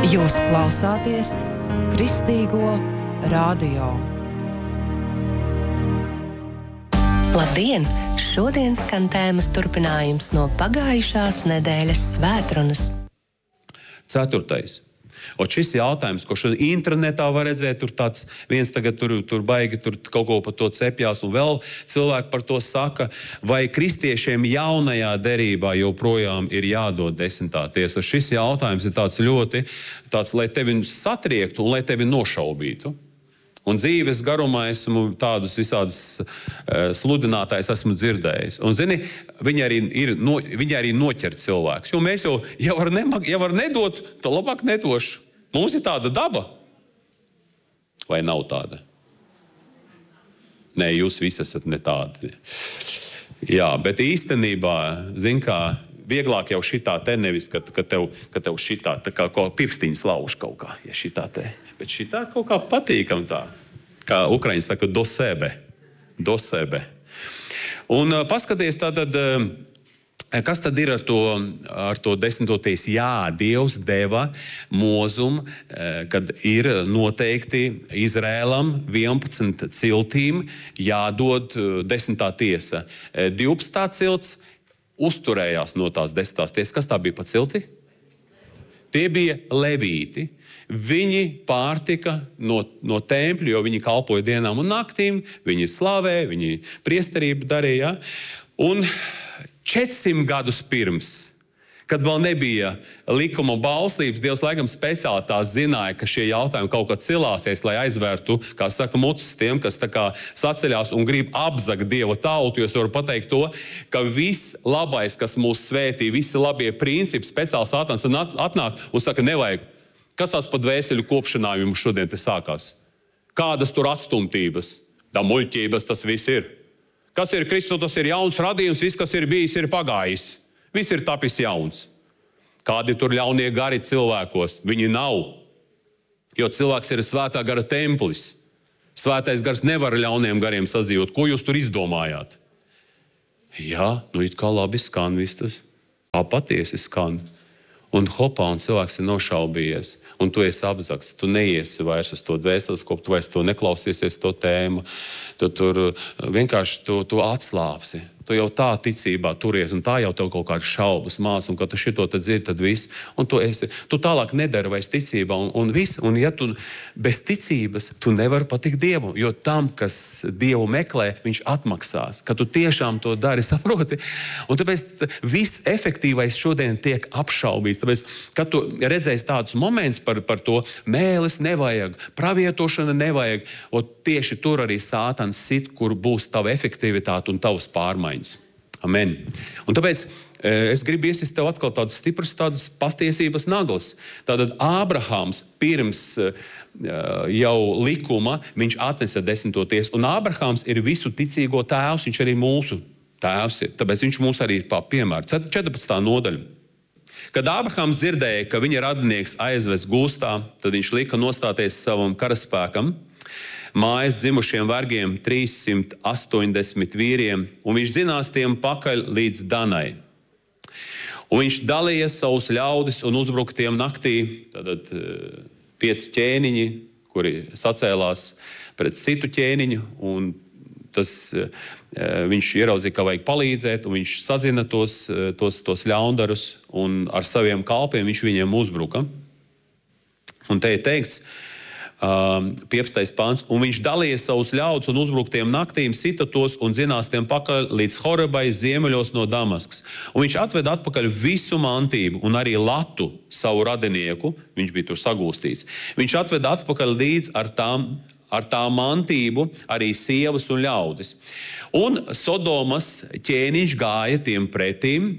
Jūs klausāties Kristīgo radio. Labdien! Šodien skan tēmas turpinājums no pagājušās nedēļas svētrunas. 4. Un šis jautājums, ko šodien internetā var redzēt, tur tāds viens tagad tur baigi tur kaut ko par to cepjās, un vēl cilvēki par to saka, vai kristiešiem jaunajā derībā joprojām ir jādod 10. tiesa. Šis jautājums ir tāds ļoti, lai tevi satriektu un lai tevi nošaubītu. Un dzīves garumā esmu tādus visādus sludinātājus esmu dzirdējis. Un, zini, viņi arī noķer cilvēkus. Jo mēs jau, ja var nedot, tad labāk nedošu. Mums ir tāda daba. Vai nav tāda? Nē, jūs visi esat ne tādi. Jā, bet īstenībā, zin kā, vieglāk jau šitā te nevis, ka tev šitā, tā kā pirkstiņas lauž kaut kā, ja šitā te. Bet šitā kaut kā patīkam tā, kā ukraiņi saka, do sebe. Un paskaties tātad, kas tad ir ar to 10. tiesu? Jā, Dievs deva mūzumu, kad ir noteikti Izrēlam 11 ciltīm jādod 10. tiesa. 12. cilts uzturējās no tās 10. tiesas. Kas tā bija pa cilti? Tie bija levīti. Viņi pārtika no tempļa, jo viņi kalpoja dienām un naktīm, viņi slavē, viņi priesterību darīja. Un 400 gadus pirms, kad vēl nebija likuma bauslības, Dievs laikam speciāli tā zināja, ka šie jautājumi kaut kā cilāsies, lai aizvērtu, kā saka, mucis tiem, kas tā kā saceļās un grib apzagt Dieva tautu, jo es varu pateikt to, ka viss labais, kas mūs svētī, visi labie principi, speciāli Sātans atnāk un saka, nevajag. Kas tās pa dvēseļu kopšanām jums šodien te sākās? Kādas tur atstumtības? Tā muļķības tas viss ir. Kas ir Kristus, tas ir jauns radījums, viss, kas ir bijis, ir pagājis. Viss ir tapis jauns. Kādi tur ļaunie gari cilvēkos? Viņi nav. Jo cilvēks ir svētā gara templis. Svētais gars nevar ļauniem gariem sadzīvot. Ko jūs tur izdomājāt? Jā, it kā labi skan viss tas. Tā patiesi skan. Un hopā, un cilvēks ir nošaubījies. Un tu esi apzakts. Tu neiesi vairs uz to dvēseliskopu, tu vairs to neklausīsies to tēmu. Tu tur vienkārši tu atslāpsi. Tu jau tā ticībā turies, un tā jau tev kaut kādas šaubas māc, un kad tu šito te dzirdi, tad viss. Un tu tālāk nedari vairs ticībā, un viss. Un ja tu bez ticības, tu nevari patikt Dievu, jo tam, kas Dievu meklē, viņš atmaksās. Ka tu tiešām to dari, saproti. Un tāpēc viss efektīvais šodien tiek apšaubīts. Tāpēc, kad tu redzēsi tādus momentus par to, mēlis nevajag, pravietošana nevajag, un tieši tur arī Sātans sit, kur būs tava efektivitāte un tavas pārmaiņas. Amen. Un tāpēc es gribu iesist tev atkal tādas stipras, tādas patiesības naglas. Tātad Ābrahāms pirms jau likuma, viņš atnesa 10. tiesu. Un Ābrahāms ir visu ticīgo tēvs, viņš arī mūsu tēvs ir. Tāpēc viņš mums arī ir piemēra. 14. nodaļa. Kad Ābrahāms dzirdēja, ka viņa radinieks aizves gūstā, tad viņš lika nostāties savam karaspēkam, mājas dzimušiem vergiem 380 vīriem, un viņš dzinās tiem pakaļ līdz Danai. Un viņš dalīja savus ļaudis un uzbruka tiem naktī, tātad 5 ķēniņi, kuri sacēlās pret citu ķēniņu, un viņš ieraudzīja, ka vajag palīdzēt, un viņš sadzina tos ļaundarus, un ar saviem kalpiem viņš viņiem uzbruka. Un te ir teikts, 15. pants, un viņš dalīja savus ļaudis un uzbruktiem naktīm, sita tos un dzinās tiem pakaļ līdz Horebai ziemeļos no Damaskas. Un viņš atveda atpakaļ visu mantību un arī Latu, savu radinieku, viņš bija tur sagūstīts. Viņš atveda atpakaļ līdz ar tā mantību arī sievas un ļaudis. Un Sodomas ķēniņš gāja tiem pretīm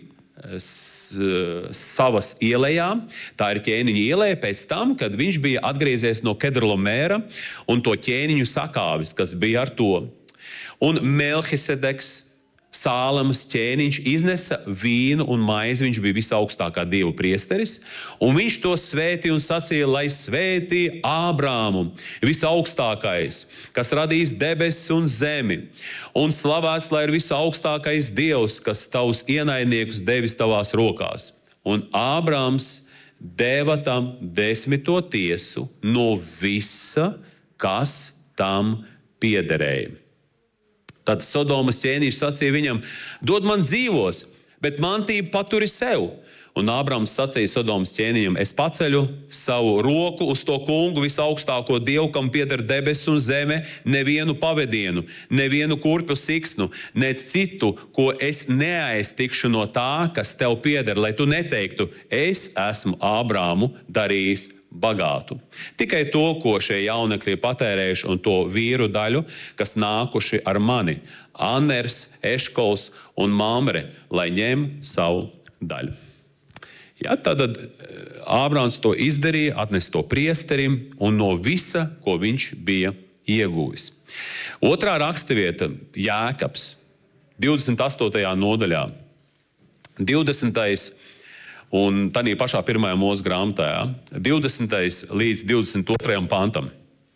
savas ielējā, tā ir ķēniņa ielēja pēc tam, kad viņš bija atgriezies no Kedrlomēra un to ķēniņu sakāvis, kas bija ar to. Un Melhisedeks, Sālemas ķēniņš, iznesa vīnu un maizi, viņš bija visaugstākā dievu priesteris, un viņš to svētīja un sacīja, lai svētī Ābrāmu, visaugstākais, kas radīs debesis un zemi, un slavēts, lai ir visaugstākais Dievs, kas tavus ienaidniekus devis tavās rokās. Un Ābrāms deva tam 10. tiesu no visa, kas tam piederēja. Tad Sodomas ķēniņš sacīja viņam: dod man dzīvos, bet mantību paturi sev. Un Ābrams sacīja Sodomas ķēniņam: es paceļu savu roku uz to kungu, visaugstāko Dievu, kam pieder debesis un zeme, nevienu pavedienu, nevienu kurpju siksnu, ne citu, ko es neaiztikšu no tā, kas tev pieder, lai tu neteiktu: es esmu Ābrāmu darījis bagātu. Tikai to, ko šie jaunekļi ir patērējuši, un to vīru daļu, kas nākuši ar mani, Anners, Eškols un Mamre, lai ņem savu daļu. Ja, tad Ābrāms to izdarīja, atnes to priesterim un no visa, ko viņš bija ieguvis. Otrā raksturvieta - Jēkabs, 28. nodaļā, 20. un tādā pašā 1. Mūzes grāmatā, 20. līdz 22. pantam.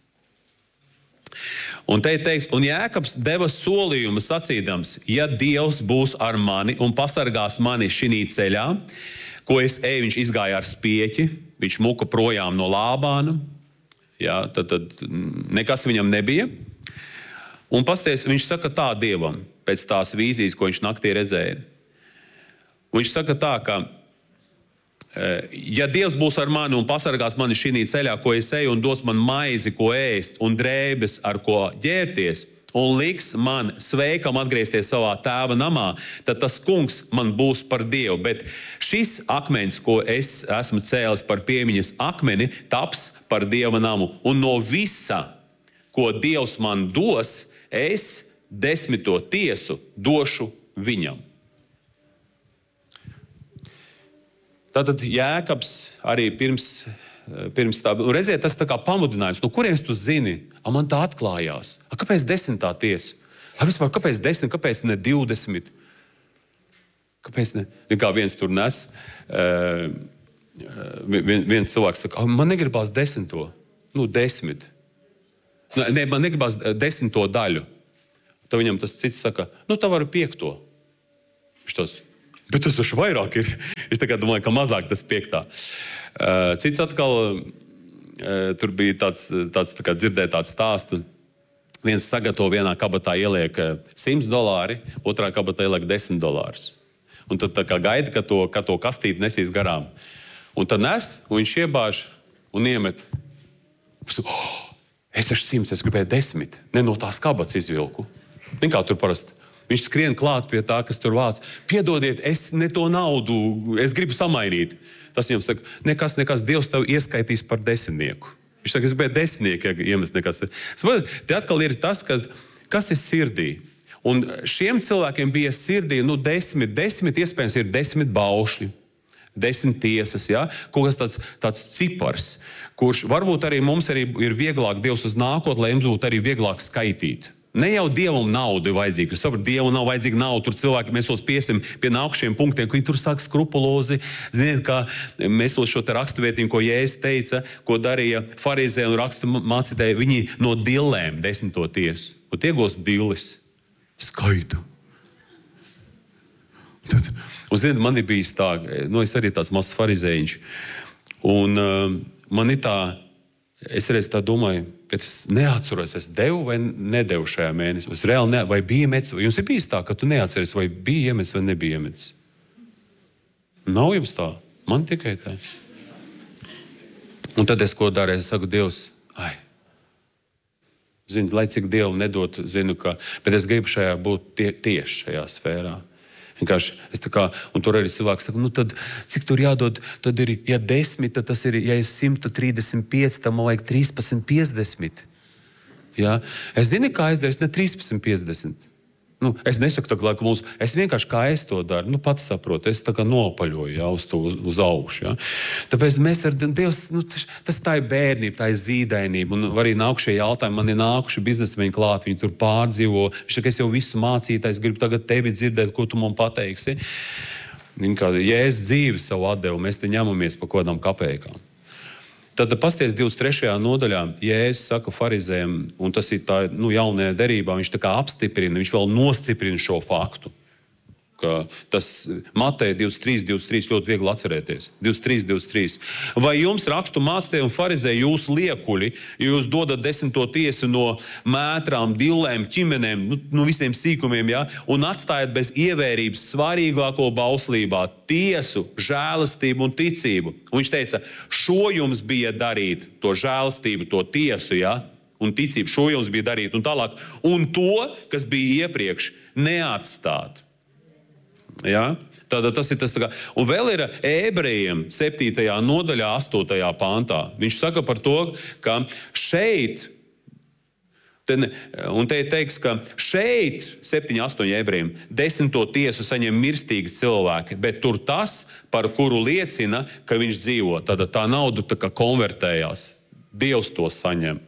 Un te ir teikts, un Jēkabs deva solījumu sacīdams: ja Dievs būs ar mani un pasargās mani šinī ceļā, ko es eju, viņš izgāja ar spieķi, viņš muka projām no Lābāna, jā, tad nekas viņam nebija. Un pasties, viņš saka tā Dievam, pēc tās vīzijas, ko viņš naktī redzēja. Viņš saka tā, ka ja Dievs būs ar mani un pasargās mani šī ceļā, ko es eju, un dos man maizi, ko ēst, un drēbes, ar ko ģērties, un liks man sveikam atgriezties savā tēva namā, tad tas kungs man būs par Dievu. Bet šis akmens, ko es esmu cēlis par piemiņas akmeni, taps par Dieva namu. Un no visa, ko Dievs man dos, es 10. tiesu došu viņam. Tātad Jēkabs arī pirms tā, redziet, tas tā kā pamudinājums, no kurienes tu zini? Man tā atklājās. Kāpēc 10. tiesa? Vispār, kāpēc 10, kāpēc ne 20? Kāpēc ne? Kā viens tur nes, viens cilvēks saka, man negribās 10. 10. Ne, man negribās 10. daļu. Tad viņam tas cits saka, tā var 5. Viņš tos, bet tas taču vairāk ir. Viņš tā kā domāja, ka mazāk tas 5. Cits atkal, tur bija tāds tā kā dzirdēt tāds stāstu. Viens sagatavo vienā kabatā ieliek $100, otrā kabatā ieliek $10. Un tad tā kā gaida, ka to kastīti nesīs garām. Un tad nes, un viņš iebāž un iemet. Es taču 100, es gribēju 10. Ne no tās kabatas izvilku. Kā tur parasti. Viņš skrien klāt pie tā, kas tur vāc. Piedodiet, es ne to naudu, es gribu samainīt. Tas viņam saka, nekas, Dievs tev ieskaitīs par 10. Viņš saka, es gribēju 10, ja iemest nekas. Te atkal ir tas, kas ir sirdī. Un šiem cilvēkiem bija sirdī, 10 iespējams ir 10 baušļi, 10 tiesas, ja? Kaut kas tāds cipars, kurš varbūt arī mums arī ir vieglāk Dievs uz nākotni, lai mums būtu arī vieglāk skaitīt. Ne jau Dievam nauda ir vajadzīga. Jūs saprotat, Dievam nav vajadzīga nauda. Tur cilvēki, mēs tos piesim pie nākušiem punktiem, ka viņi tur sāk skrupulozi. Ziniet, kā mēs to šo te raksturvietību, ko Jēzus teica, ko darīja farizēji un rakstu mācītāji, viņi no dillēm 10. tiesu. Un iegūs dillis skaitu. Un ziniet, man ir bijis tā, es arī tāds mazs farizējiņš. Un man ir tā, es reiz tā domāju, bet es neatceros, es devu vai nedevu šajā mēnesī. Es reāli vai bija iemetis, vai jums ir bijis tā, ka tu neatceries, vai bija iemetis vai nebija iemetis? Nav jums tā, man tikai tā. Un tad es ko daru, es saku, Dievs, zinu, lai cik Dievu nedot, zinu, bet es gribu šajā būt tieši šajā sfērā. Vienkārši, un tur arī cilvēks saka, tad cik tur jādod, tad ir, ja 10, tad tas ir, ja ir 135, tad man vajag 13,50. Ja? Es zinu, kā es daru, ne 13,50. Es nesaku, ka mums, es vienkārši kā es to daru, pats saprotu, es tā kā nopaļoju, ja, uz augšu. Ja. Tāpēc mēs ar Dievs, tas tā ir bērnība, tā ir zīdainība, un arī nākušie jautājumi, man ir nākuši biznesmeņi klāt, viņi tur pārdzīvo, viņš saka, es jau visu mācītājs, gribu tagad tevi dzirdēt, ko tu man pateiksi. Jēzus dzīvi savu atdevu, mēs te ņemamies pa kodām kapējkām. Tad pasties 23. nodaļā, Jēzus saka farizējiem, un tas ir tā, jaunajā derībā, viņš tā kā apstiprina, viņš vēl nostiprina šo faktu. Ka tas Mateja 23 ļoti viegli atcerēties. 23. Vai jums rakstu mācītāji un farizēji jūs liekuļi, ja jūs dodat 10. tiesu no mētrām, dillēm, ķimenēm, no visiem sīkumiem, ja? Un atstājat bez ievērības svarīgāko bauslībā tiesu, žēlastību un ticību? Un viņš teica, šo jums bija darīt, to žēlastību, to tiesu, ja? Un ticību, šo jums bija darīt un tālāk. Un to, kas bija iepriekš, neatstāt. Ja? Tātad tas ir tas tā kā. Un vēl ir Ebrejiem 7. nodaļā, 8. pāntā. Viņš saka par to, ka šeit, un te teiks, ka šeit 7-8 Ebrejiem 10. tiesu saņem mirstīgi cilvēki, bet tur tas, par kuru liecina, ka viņš dzīvo. Tātad tā nauda tā kā konvertējās. Dievs to saņem.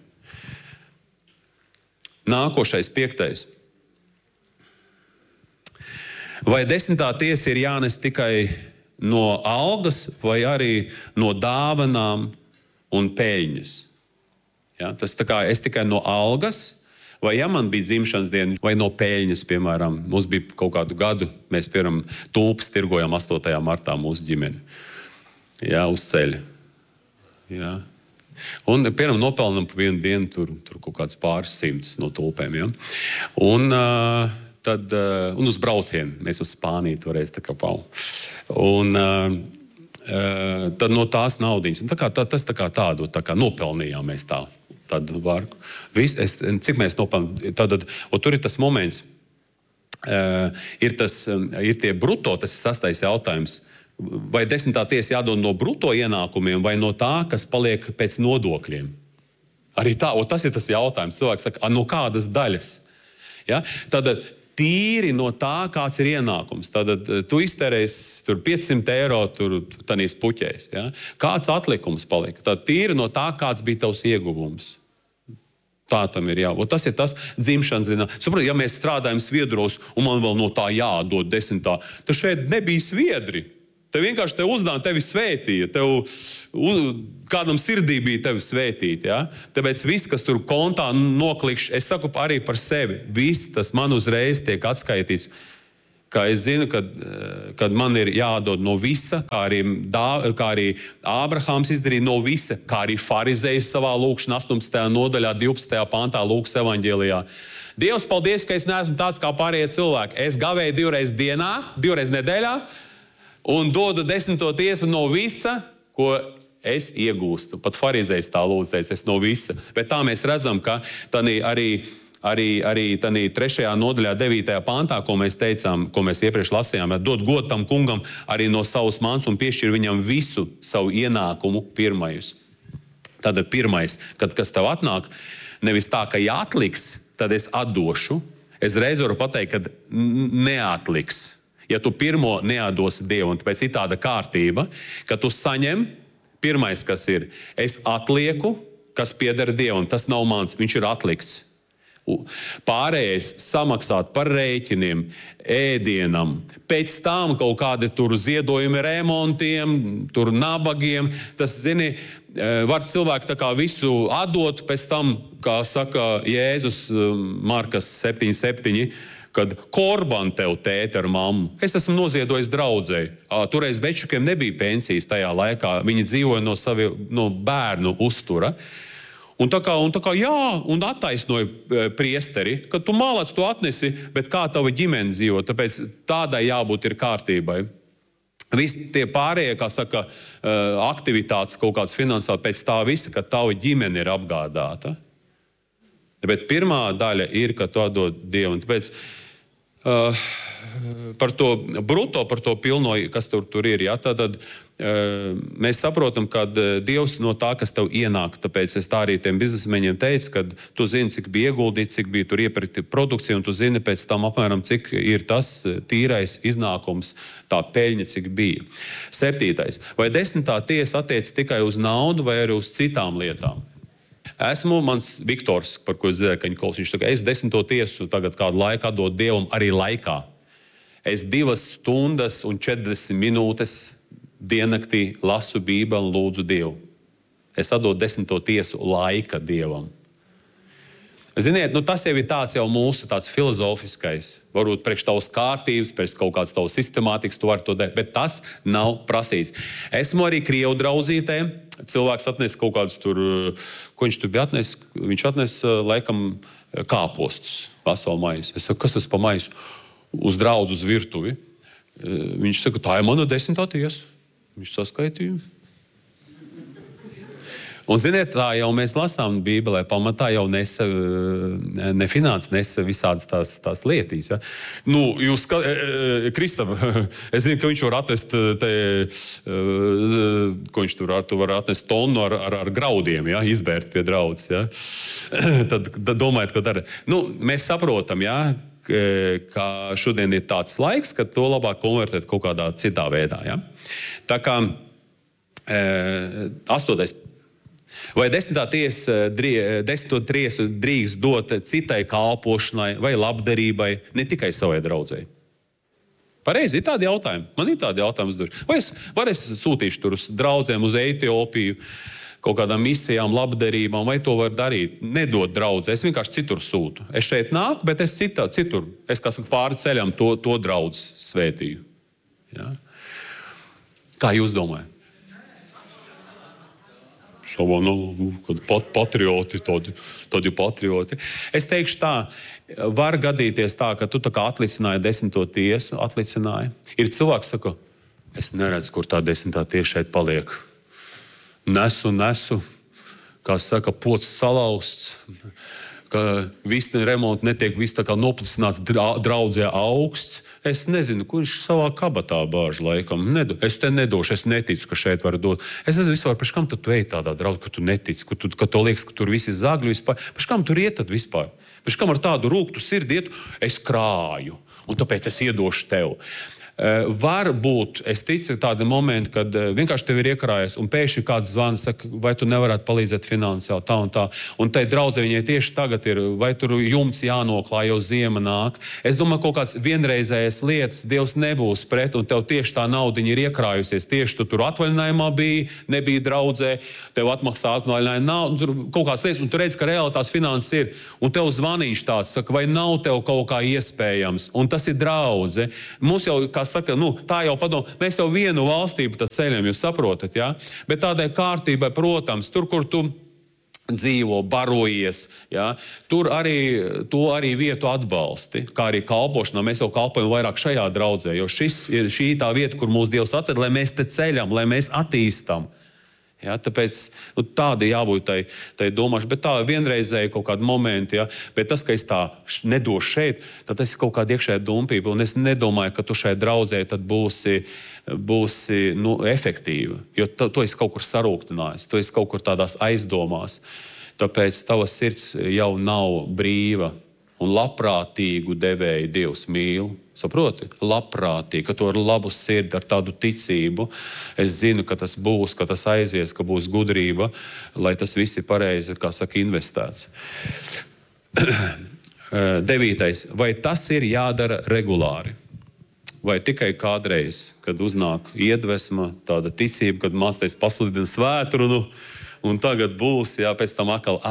Nākošais 5. Vai 10. tiesa ir jānes tikai no algas vai arī no dāvanām un peļņas? Ja, tas tā kā es tikai no algas, vai ja man bija dzimšanas diena, vai no peļņas, piemēram. Mums bija kaut kādu gadu, mēs piemēram tulpes tirgojām 8. martā mūsu ģimeni. Ja, uz ceļa. Ja. Un, piemēram, nopelnam pa vienu dienu tur kaut kāds pāris simtus no tulpēm. Ja. Un uz braucienu mēs uz Spāniju toreiz tā kā pau. Un tad no tās naudiņas. Tas tā kā tādu tā kā nopelnījām mēs tādu varku. Cik mēs nopelnījām? Tur ir tas moments, ir tie bruto, tas ir 6. jautājums. Vai 10. tiesa jādod no bruto ienākumiem vai no tā, kas paliek pēc nodokļiem? Arī tā, tas ir tas jautājums. Cilvēks saka, no kādas daļas? Ja? Tad tīri no tā, kāds ir ienākums. Tad tu iztērēsi tur 500 eiro tanīs puķēs. Ja? Kāds atlikums palika? Tad tīri no tā, kāds bija tavs ieguvums. Tā tam ir jābūt. Tas ir tas dzimšanas dienā. Saprot, ja mēs strādājam Sviedros un man vēl no tā jādod 10. tad šeit nebija sviedri. Tev vienkārši te uzdāna tevi svētīja. Kādam sirdī bija tevi svētīt. Ja? Tāpēc viss, kas tur kontā noklikš, es saku arī par sevi. Viss tas man uzreiz tiek atskaitīts. Kā es zinu, kad man ir jādod no visa, kā arī Ābrahāms izdarīja no visa, kā arī farizējs savā lūkšanā 18. nodaļā, 12. pantā Lūkas evaņģēlijā. Dievs, paldies, ka es neesmu tāds kā pārējie cilvēki. Es gavēju 2 reizes dienā, 2 reizes nedēļā, un dodu 10. tiesu no visa, ko es iegūstu. Pat farizējs tā lūdz teica, es no visa. Bet tā mēs redzam, ka arī 3. nodaļā 9. pantā, ko mēs teicām, ko mēs iepriekš lasījām, dod godu tam kungam arī no savas mans un piešķir viņam visu savu ienākumu pirmajus. Tad pirmais, kas tev atnāk, nevis tā, ka ja atliks, tad es atdošu. Es reiz varu pateikt, ka neatliks. Ja tu pirmo neatdosi Dievu, un tāpēc ir tāda kārtība, ka tu saņem, pirmais, kas ir, es atlieku, kas pieder Dievam, tas nav mans, viņš ir atlikts. Pārējais samaksāt par rēķiniem, ēdienam, pēc tam kaut kādi tur ziedojumi remontiem, tur nabagiem, tas, zini, var cilvēki tā kā visu atdot, pēc tam, kā saka Jēzus Markas 7:7, kad korban tev tēti ar mammu. Es esmu noziedojis draudzei. Toreiz večukiem nebija pensijas tajā laikā. Viņi dzīvoja no bērnu uztura. Un tā kā jā, un attaisnoja priesteri, ka tu mālāc to atnesi, bet kā tava ģimene dzīvo, tāpēc tādai jābūt ir kārtībai. Visi tie pārējie, kā saka, aktivitātes kaut kāds finansāli pēc tā visa, ka tava ģimene ir apgādāta. Bet pirmā daļa ir, ka tu atdod Dievu. Tāpēc par to bruto, par to pilno, kas tur ir. Ja? Tad mēs saprotam, ka Dievs no tā, kas tev ienāk, tāpēc es tā arī tiem biznesmeņiem teicu, ka tu zini, cik bija ieguldīts, cik bija tur iepirkti produkcija, un tu zini pēc tam apmēram, cik ir tas tīrais iznākums, tā peļņa, cik bija. 7. Vai 10. tiesa attiec tikai uz naudu vai arī uz citām lietām? Mans Viktors, par ko es dzirdēju, ka viņš klausās, viņš saka, es 10. tiesu tagad kādu laiku atdodu Dievam arī laikā. Es 2 stundas un 40 minūtes diennaktī lasu Bībeli un lūdzu Dievu. Es atdodu 10. tiesu laika Dievam. Ziniet, tas jau ir tāds jau mūsu tāds filozofiskais. Varbūt priekš tavas kārtības, priekš kaut kāds tavas sistemātikas, tu vari to darīt, bet tas nav prasīts. Esmu arī Krievu draudzītē. Cilvēks atnesa kaut kādus tur, ko viņš tur bija atnesis? Viņš atnesa, laikam, kāpostus, veselu maisu. Es saku, kas tas pa maisu? Uz draudzu, uz virtuvi. Viņš saka, tā ir mana 10. tiesa. Viņš saskaitīja. Un, ziniet, tā jau mēs lasām Bībelē, pamatā jau nesa finanses, nesa visādas tās lietīs. Ja? Jūs, Kristam, es zinu, ka viņš var atnest, ko viņš tur var atnest tonu ar graudiem, ja? Izbērt pie draudzes. Ja? Tad domājiet, ko dara. Mēs saprotam, ja? Ka šodien ir tāds laiks, ka to labāk konvertēt kaut kādā citā veidā. Ja? Tā kā 8. Vai 10. tiesu drīkst dot citai kalpošanai vai labdarībai, ne tikai savai draudzei? Pareizi, ir tādi jautājumi. Man ir tādi jautājumi. Vai es sūtīšu tur uz draudzēm, uz Etiopiju, kaut kādām misijām, labdarībām, vai to var darīt? Nedot draudzē, es vienkārši citur sūtu. Es šeit nāku, bet es citur. Es, kā saka, pāri ceļam to draudzi svētīju. Ja? Kā jūs domājat? Patrioti, tad ir patrioti. Es teikšu tā, var gadīties tā, ka tu tā kā atlicināji 10. tiesu, Ir cilvēks, saka, es neredzu, kur tā 10. tiesa šeit paliek. Nesu, kā saka, pocis salausts, ka viss remonts netiek viss tā kā noplicināts draudzē augsts. Es nezinu, ko viņš savā kabatā bāž laikam. Es te nedošu, es neticu, ka šeit var dot. Es nezinu vispār, pēc kam tu ej tādā draudzē, ka tu netici, ka tu liekas, ka tur visi zagļi vispār. Pēc kam tur iet tad vispār? Pēc kam ar tādu rūgtu sirdi iet? Es krāju, un tāpēc es iedošu tev. Var būt, es ticu, tādi momenti, kad vienkārši tev ir iekrājies un pēkšņi kāds zvana, saka, vai tu nevarētu palīdzēt finansiāli tā un tā. Un tai draudzē viņai tieši tagad ir, vai tur jumts jānoklāj, jau ziema nāk. Es domāju, kaut kāds vienreizējas lietas Dievs nebūs pret, un tev tieši tā naudiņa ir iekrājusies. Tieši tu tur atvaļinājumā nebija draudzē, tev atmaksā atvaļinājumu nav, tur kaut kāds lietas, un tu redz, ka reāli tās finanses ir. Un tev zvaniņš tāds, saka, vai nav tev kaut kā iespējams. Un tas ir draudze. Mums jau, kā saka, tā jau padom, mēs jau vienu valstību tad ceļam, jūs saprotat, ja? Bet tādai kārtībai, protams, tur, kur tu dzīvo, barojies, ja? Tur arī vietu atbalsti, kā arī kalpošanā. Mēs jau kalpojam vairāk šajā draudzē, jo šī tā vieta, kur mūs Dievs atved, lai mēs te ceļam, lai mēs attīstam. Ja, tāpēc tāda jābūt tai domāšana, bet tā vienreizēja kaut kādu momentu, ja, bet tas, ka es tā nedošu šeit, tad tas ir kaut kāda iekšēja dumpība, un es nedomāju, ka tu šai draudzē tad būsi efektīva, jo tu esi kaut kur sarūktinājis, tu esi kaut kur tādās aizdomās, tāpēc tava sirds jau nav brīva, un labprātīgu devēju Dievs mīl. Saproti? Labprātīgi, ka to ar labu sirdi, ar tādu ticību. Es zinu, ka tas būs, ka tas aizies, ka būs gudrība, lai tas viss ir pareizi, kā saka, investēts. 9. Vai tas ir jādara regulāri? Vai tikai kādreiz, kad uznāk iedvesma, tāda ticība, kad mācīties pasludina svētrunu, un tagad būs, jā, pēc tam atkal,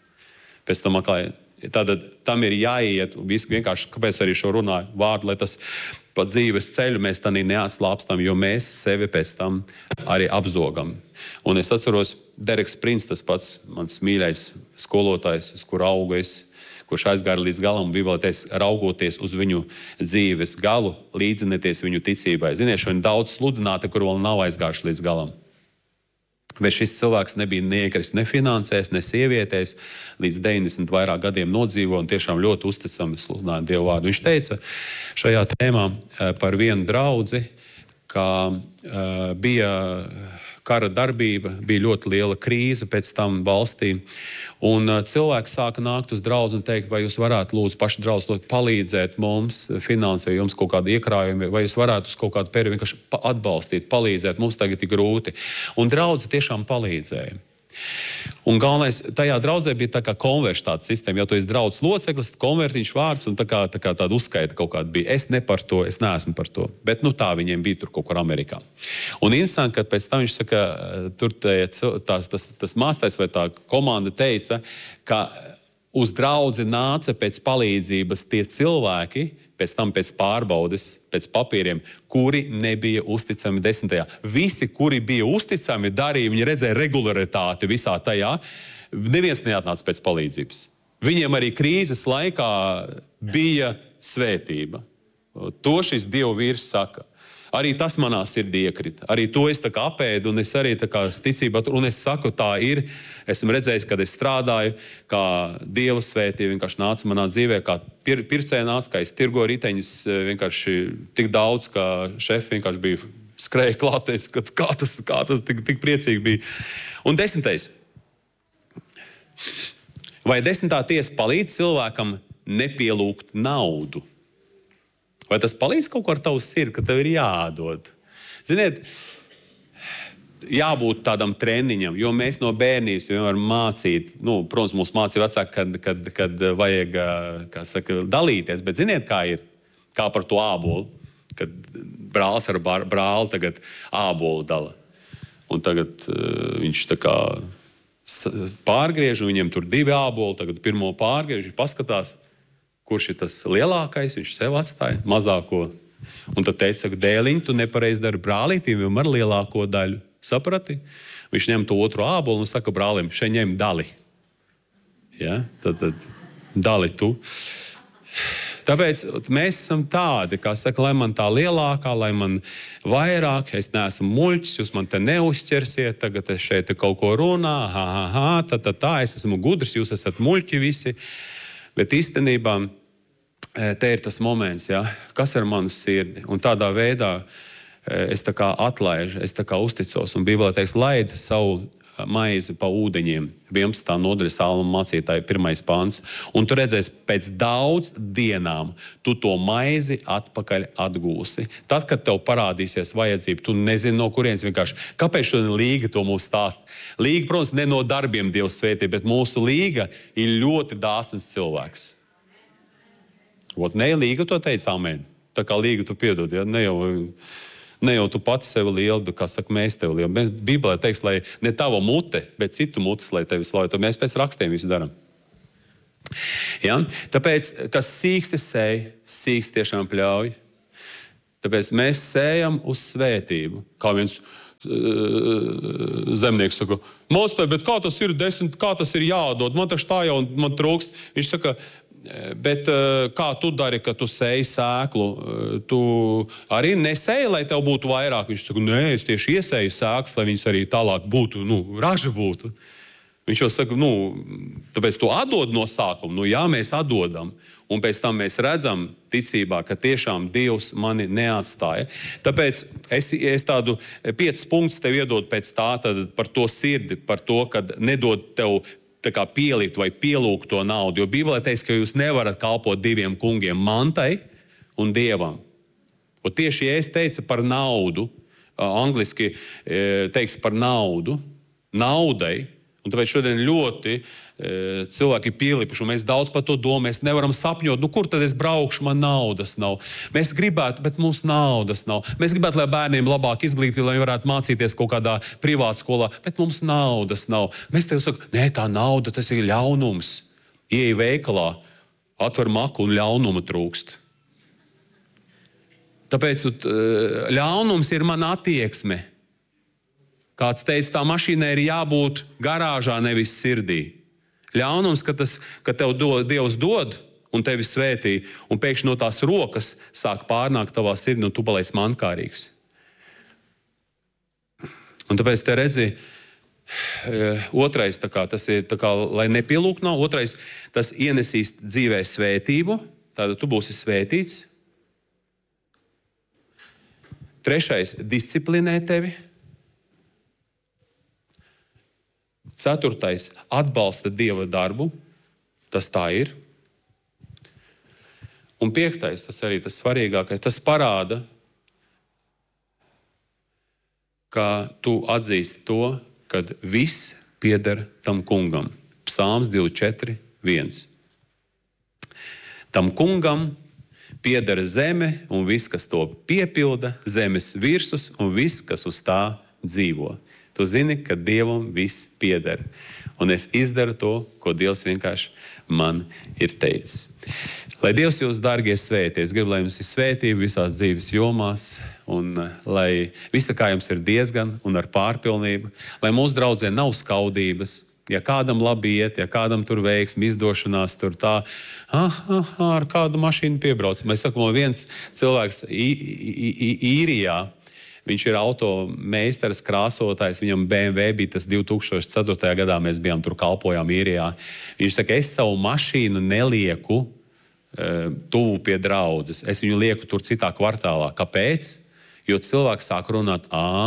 Tātad tam ir jāiet, vienkārši, kāpēc arī šo runāju vārdu, lai tas pa dzīves ceļu mēs tādā neatslāpstam, jo mēs sevi pēc tam arī apzogam. Un es atceros, Dereks Prins, tas pats mans mīļais skolotājs, kur augu es, kurš aizgāja līdz galam, Bībelē teica, raugoties uz viņu dzīves galu, līdzinieties viņu ticībai. Ziniet, šodien daudz sludināti, kur vēl nav aizgājuši līdz galam. Bet šis cilvēks nebija niekris ne finansēs, ne sievietēs, līdz 90 vairāk gadiem nodzīvo un tiešām ļoti uzticami sludināja Dievu vārdu. Viņš teica šajā tēmā par vienu draudzi, ka bija kara darbība, bija ļoti liela krīze pēc tam valstī. Un cilvēki sāka nākt uz draudzi un teikt, vai jūs varētu lūdzu paši draudzi palīdzēt mums, finansēt jums kaut kādu iekrājumu, vai jūs varētu uz kaut kādu periodu vienkārši atbalstīt, palīdzēt, mums tagad ir grūti. Un draudzi tiešām palīdzēja. Un galvenais, tajā draudzē bija tā kā konverša tāda sistēma, jo tu esi draudzes loceklis, konvertiņš vārds un tā kā tāda uzskaita kaut kāda bija. Es ne par to, es neesmu par to, bet tā viņiem bija tur kaut kur Amerikā. Un interesanti, kad pēc tam viņš saka, tur tas mācītājs vai tā komanda teica, ka uz draudzi nāca pēc palīdzības tie cilvēki, pēc tam pēc pārbaudes, pēc papīriem, kuri nebija uzticami 10. Visi, kuri bija uzticami, darīja, viņi redzēja regularitāti visā tajā. Neviens neatnāca pēc palīdzības. Viņiem arī krīzes laikā bija svētība. To šis Dievu vīrs saka. Arī tas manā sirdī iekrita. Arī to es tā kā apēdu, un es arī tā kā ticībā, un es saku, tā ir. Esmu redzējis, kad es strādāju, kā Dieva svētība vienkārši nāca manā dzīvē, kā pircēja nāca, kā es tirgoju riteņus vienkārši tik daudz, kā šefi vienkārši bija skrēja klātais, kā tas tik priecīgi bija. Un 10. Vai 10. tiesa palīdz cilvēkam nepielūgt naudu? Vai tas palīdz kaut ko ar tavu sirdi, ka tev ir jādod? Ziniet, jābūt tādam treniņam, jo mēs no bērnības vienmēr mācīt, protams, mūs mācīja vecāki, kad vajag, kā saka, dalīties, bet ziniet, kā ir? Kā par to ābolu, kad brālis ar brāli tagad ābolu dala. Un tagad viņš tā kā pārgriež, un viņiem tur 2 āboli, tagad pirmo pārgriež, viņš paskatās, kurš ir tas lielākais, viņš sev atstāja mazāko. Un tad teica, dēliņ, tu nepareizi dari brālītim, vienmēr lielāko daļu. Saprati? Viņš ņem to otru ābolu un saka brālim, šeit ņem dali. Ja? Tad dali tu. Tāpēc mēs esam tādi, kā saka, lai man tā lielākā, lai man vairāk, es neesmu muļķis, jūs man te neuzķersiet, tagad es šeit kaut ko runā, tā, es esmu gudrs, jūs esat muļķi visi. Bet īstenībā te ir tas moments, ja, kas ar manu sirdi. Un tādā veidā es tā kā atlaižu, es tā kā uzticos. Un Bībelē teiks, laid savu maizi pa ūdeņiem. 11. nodaļa Salma mācītāja 1. pāns. Un tu redzēsi, pēc daudz dienām tu to maizi atpakaļ atgūsi. Tad, kad tev parādīsies vajadzība, tu nezini no kurienes vienkārši. Kāpēc šodien Līga to mums stāsta? Līga, protams, ne no darbiem Dievs svētī, bet mūsu Līga ir ļoti dāsns cilvēks. Ne Līga to teica, amen. Tā kā Līga tu piedod, ja? Ne jau tu pati sevi lieli, bet, kā saka, mēs tevi lieli. Bībelē teiks, lai ne tava mute, bet citu mutes, lai tevi slavu. Mēs pēc rakstiem visu daram. Ja? Tāpēc, kas sīksti sēj, sīksti tiešām pļauj. Tāpēc mēs sējam uz svētību. Kā viens zemnieks saka, Mostai, bet kā tas ir 10, kā tas ir jādod? Man taču tā jau man trūkst. Viņš saka, bet kā tu dari, kad tu sēji sēklu? Tu arī nesēji, lai tev būtu vairāk. Viņš saka, nē, es tieši iesēju sēklas, lai viņas arī tālāk būtu, raža būtu. Viņš jau saka, tāpēc tu atdod no sākuma. Jā, mēs atdodam. Un pēc tam mēs redzam ticībā, ka tiešām Dievs mani neatstāja. Tāpēc es tādu 5 punktus tev iedodu pēc tā, tad par to sirdi, par to, kad nedod tev tā kā pielikt vai pielūgt to naudu. Jo Bībelē teiks, ka jūs nevarat kalpot 2 kungiem, mantai un Dievam. Un tieši, ja es teicu par naudu, angliski teiks par naudu, naudai, un tāpēc šodien ļoti cilvēki ir pielipuši, un mēs daudz par to domājam, mēs nevaram sapņot, kur tad es braukšu, man naudas nav. Mēs gribētu, bet mums naudas nav. Mēs gribētu, lai bērniem labāk izglītība, lai viņi varētu mācīties kaut kādā privāta skolā, bet mums naudas nav. Mēs tev sakam, nē, tā nauda, tas ir ļaunums. Ieej veikalā, atver maku un ļaunuma trūkst. Tāpēc ļaunums ir mana attieksme. Kāds teica, tā mašīnai ir jābūt garāžā, nevis sirdī. Ļaunums, ka tev Dievs dod un tevi svētī, un pēkšņi no tās rokas sāk pārnākt tavā sirdī, un tu paliec mankārīgs. Un tāpēc te redzi, otrais, tas ir, lai nepielūgt nav, otrais, tas ienesīs dzīvē svētību, tātad tu būsi svētīts. Trešais, disciplinē tevi. 4. atbalsta Dieva darbu, tas tā ir. Un 5. tas arī tas svarīgākais, tas parāda, ka tu atzīsti to, kad viss pieder tam kungam. Psalms 24:1. Tam kungam pieder zeme un viss, kas to piepilda, zemes virsus un viss, kas uz tā dzīvo. Tu zini, ka Dievam viss pieder. Un es izdaru to, ko Dievs vienkārši man ir teicis. Lai Dievs jūs, dārgie, svētī. Es gribu, lai jums ir svētība visās dzīves jomās, un lai visa, kā jums ir diezgan un ar pārpilnību, lai mūsu draudzē nav skaudības. Ja kādam labi iet, ja kādam tur veiksmi, izdošanās, tur tā, ar kādu mašīnu piebrauc. Mēs sakam, viens cilvēks Īrijā, viņš ir automeistars, krāsotājs, viņam BMW bija tas 2004. gadā, mēs bijām tur kalpojām Īrijā. Viņš saka, es savu mašīnu nelieku tuvu pie draudzes, es viņu lieku tur citā kvartālā. Kāpēc? Jo cilvēks sāk runāt,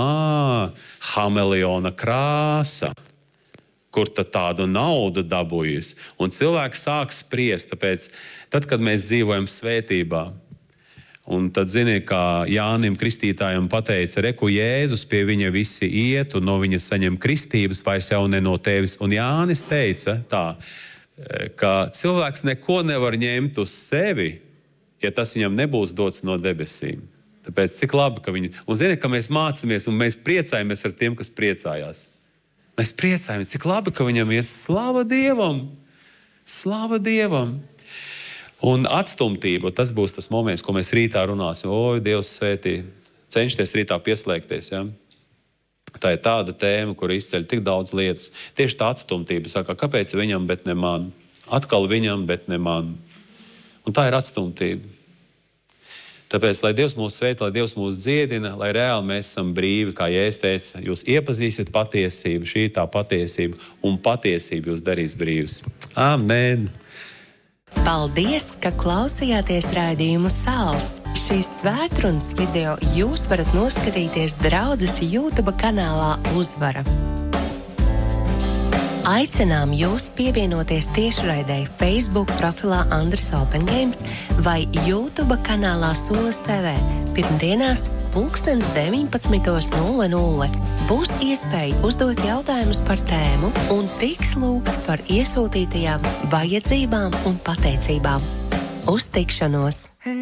hameleona krāsa. Kur tad tādu naudu dabūjis? Un cilvēki sāk spriest, tāpēc tad, kad mēs dzīvojam svētībā, un tad, zini, kā Jānim Kristītājam pateica, reku Jēzus pie viņa visi iet, un no viņa saņem kristības, vairs jau ne no tevis. Un Jānis teica tā, ka cilvēks neko nevar ņemt uz sevi, ja tas viņam nebūs dots no debesīm. Tāpēc cik labi, ka viņi... Un zini, ka mēs mācāmies, un mēs priecājamies ar tiem, kas priecājās. Mēs priecājamies, cik labi, ka viņam iet slava Dievam. Slava Dievam. Un atstumtība, tas būs tas moments, ko mēs rītā runāsim. Oi, Dievs svētī. Cenšties rītā pieslēgties, ja? Tā ir tāda tēma, kur izceļ tik daudz lietas. Tieši tā atstumtība. Saka, kāpēc viņam, bet ne man? Atkal viņam, bet ne man. Un tā ir atstumtība. Tāpēc, lai Dievs mūs sveic, lai Dievs mūs dziedina, lai reāli mēs esam brīvi, kā Jēzus teica, jūs iepazīsiet patiesību, šī ir tā patiesība, un patiesība jūs darīs brīvus. Amen! Paldies, ka klausījāties raidījumu Sāls. Šīs svētrunas video jūs varat noskatīties draudzes YouTube kanālā Uzvara. Aicinām jūs pievienoties tiešraidei Facebook profilā Andris Open Games vai YouTube kanālā Solis TV pirmdienās 19:00. Būs iespēja uzdot jautājumus par tēmu un tiks lūgts par iesūtītajām vajadzībām un pateicībām. Uz tikšanos!